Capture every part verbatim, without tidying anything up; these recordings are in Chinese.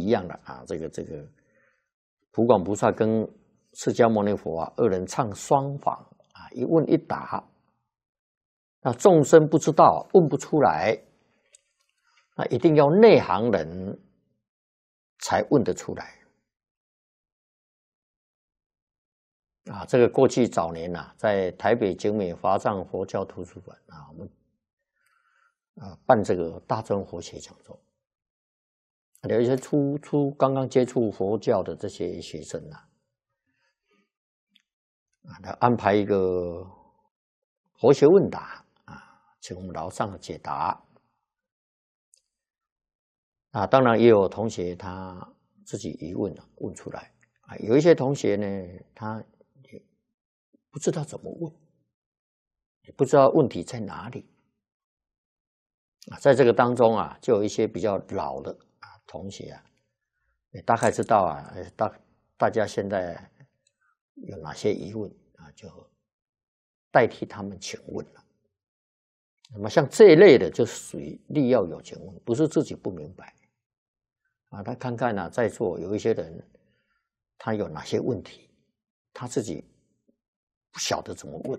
一样的啊，这个这个普广菩萨跟释迦牟尼佛啊，二人唱双簧啊，一问一答，那众生不知道，问不出来，那一定要内行人才问得出来。啊，这个过去早年呐、啊，在台北景美华藏佛教图书馆啊，我们啊办这个大专佛学讲座，有一些初初刚刚接触佛教的这些学生呐、啊，啊，他安排一个佛学问答啊，请我们老上解答。啊，当然也有同学他自己疑问啊问出来啊，有一些同学呢，他不知道怎么问，也不知道问题在哪里啊。在这个当中啊，就有一些比较老的啊同学啊，也大概知道啊，大大家现在有哪些疑问啊，就代替他们请问了。那么像这一类的，就属于力要有请问，不是自己不明白啊。他看看啊，在座有一些人，他有哪些问题，他自己不晓得怎么问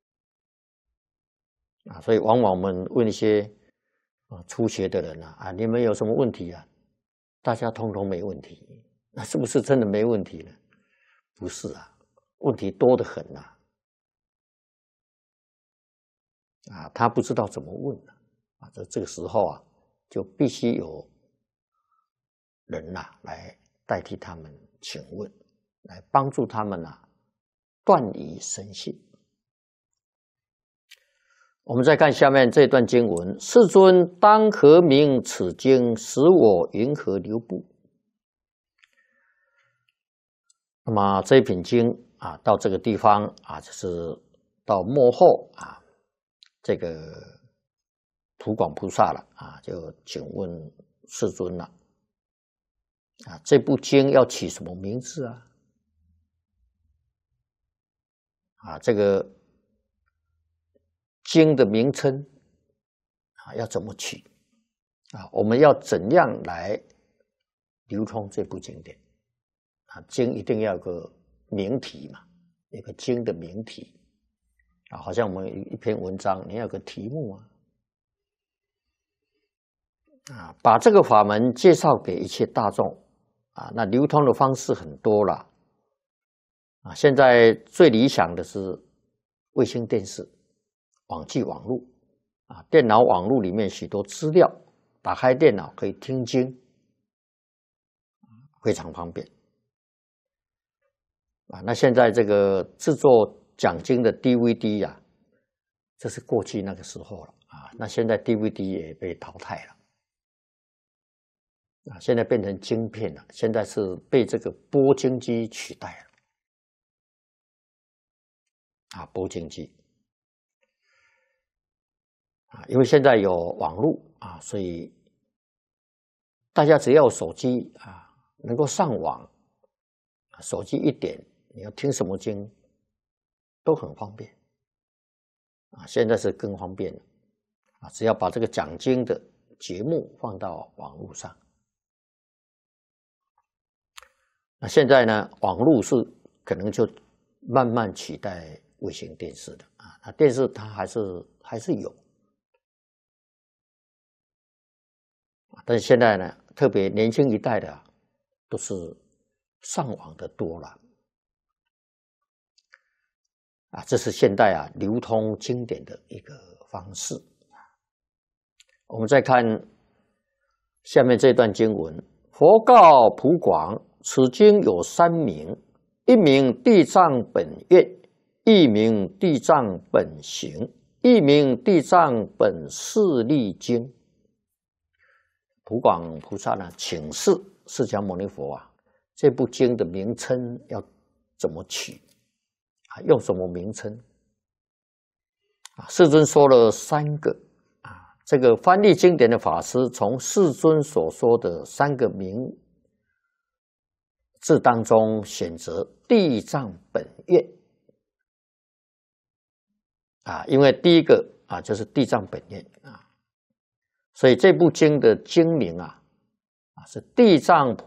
啊，所以往往我们问一些啊初学的人啊，啊，你们有什么问题啊？大家通通没问题，那是不是真的没问题呢？不是啊，问题多得很呐、啊，啊，他不知道怎么问啊，啊，这这个时候啊，就必须有人呐、啊、来代替他们请问，来帮助他们啊断疑生信。我们再看下面这段经文：世尊当何名此经，使我云何流布？那么这一品经啊，到这个地方啊，就是到末后啊，这个普广菩萨了啊，就请问世尊了啊，这部经要起什么名字啊？啊，这个经的名称啊，要怎么取啊？我们要怎样来流通这部经典啊？经一定要有个名题嘛，有个经的名题啊，好像我们一篇文章，你要有个题目啊，啊，把这个法门介绍给一切大众啊，那流通的方式很多了。啊，现在最理想的是卫星电视、网际网络啊，电脑网络里面许多资料，打开电脑可以听经，非常方便啊。那现在这个制作讲经的 D V D 呀、啊，这是过去那个时候了啊。那现在 D V D 也被淘汰了啊，现在变成晶片了，现在是被这个播经机取代了。啊，播经机啊，因为现在有网络啊，所以大家只要有手机啊，能够上网，手机一点，你要听什么经都很方便啊。现在是更方便了啊，只要把这个讲经的节目放到网络上。那现在呢，网络是可能就慢慢取代卫星电视的啊，那电视它还是还是有，但是现在呢，特别年轻一代的、啊、都是上网的多了啊，这是现代啊流通经典的一个方式。我们再看下面这段经文：佛告普广，此经有三名，一名地藏本愿。一名地藏本行，一名地藏本势力经。普广菩萨呢，请示释迦牟尼佛啊，这部经的名称要怎么取啊？用什么名称啊？世尊说了三个啊，这个翻译经典的法师从世尊所说的三个名字当中选择地藏本愿。啊，因为第一个啊就是地藏本愿啊，所以这部经的经名啊啊是地藏